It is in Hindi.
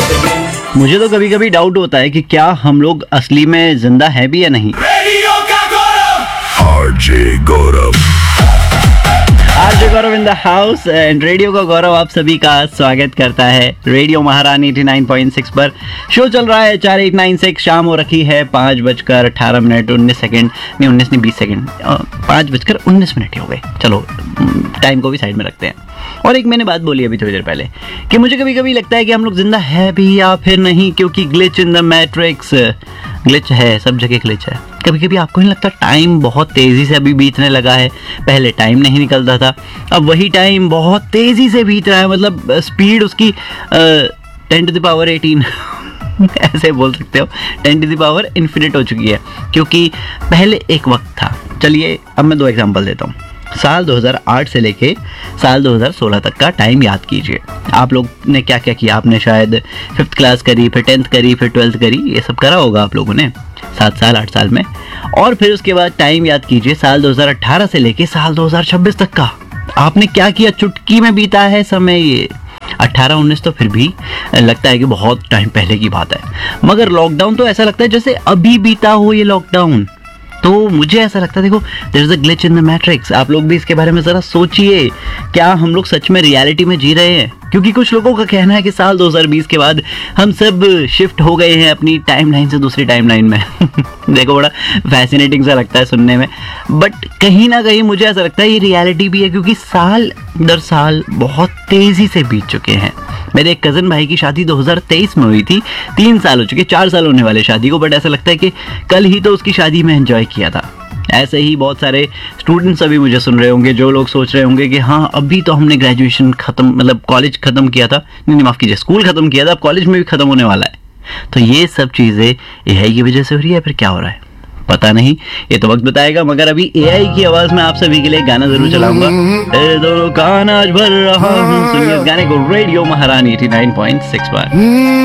मुझे तो कभी कभी डाउट होता है कि क्या हम लोग असली में जिंदा है भी या नहीं। RJ Gaurav in the house and radio का गौरव आप सभी का स्वागत करता है रेडियो महारानी 89.6 पर। शो चल रहा है 4896, शाम हो रखी है 5:18 नहीं 19 नहीं 20 सेकंड 5:19 हो गए। चलो टाइम को भी साइड में रखते हैं। और एक मैंने बात बोली अभी थोड़ी देर पहले कि मुझे कभी कभी लगता है कि हम लोग जिंदा है भी या फिर नहीं, क्योंकि glitch in the matrix, glitch है, सब जगह ग्लिच है। कभी कभी आपको नहीं लगता टाइम बहुत तेज़ी से अभी बीतने लगा है? पहले टाइम नहीं निकलता था, अब वही टाइम बहुत तेज़ी से बीत रहा है। मतलब स्पीड उसकी 10⁻18 ऐसे बोल सकते हो, 10⁻∞ हो चुकी है। क्योंकि पहले एक वक्त था, चलिए अब मैं 2 एग्जांपल देता हूँ। साल 2008 से लेके साल 2016 तक का टाइम याद कीजिए। आप लोग ने क्या क्या किया? आपने शायद 5th क्लास करी, फिर 10th करी, फिर 12th करी, ये सब करा होगा आप लोगों ने 7 साल 8 साल में। और फिर उसके बाद टाइम याद कीजिए साल 2018 से लेके साल 2026 तक का। आपने क्या किया? चुटकी में बीता है समय। ये 18-19 तो फिर भी लगता है कि बहुत टाइम पहले की बात है, मगर लॉकडाउन तो ऐसा लगता है जैसे अभी बीता हो ये लॉकडाउन। तो मुझे ऐसा लगता है, देखो there is a glitch in the matrix. आप लोग भी इसके बारे में ज़रा सोचिए, क्या हम लोग सच में रियलिटी में जी रहे हैं? क्योंकि कुछ लोगों का कहना है कि साल 2020 के बाद हम सब शिफ्ट हो गए हैं अपनी टाइमलाइन से दूसरी टाइमलाइन में। देखो बड़ा फैसिनेटिंग सा लगता है सुनने में, बट कहीं ना कहीं मुझे ऐसा लगता है ये रियलिटी भी है, क्योंकि साल दर साल बहुत तेज़ी से बीत चुके हैं। मेरे एक कज़न भाई की शादी 2023 में हुई थी, 3 साल हो चुके, 4 साल होने वाले शादी को, बट ऐसा लगता है कि कल ही तो उसकी शादी में एंजॉय किया था। ऐसे ही बहुत सारे स्टूडेंट्स अभी मुझे सुन रहे होंगे जो लोग सोच रहे होंगे कि हाँ अभी तो हमने ग्रेजुएशन खत्म, मतलब कॉलेज खत्म किया था, नहीं माफ़ कीजिए, स्कूल खत्म किया था, अब कॉलेज में भी खत्म होने वाला है। तो ये सब चीज़ें एआई की वजह से हो रही है, फिर क्या हो रहा है पता नहीं, ये तो वक्त बताएगा। मगर अभी एआई की आवाज में आप सभी के लिए गाना जरूर चलाऊंगा। तेरे दोनों कान आज भर रहा हूँ, सुनिए इस गाने को रेडियो महारानी 89.6 पर।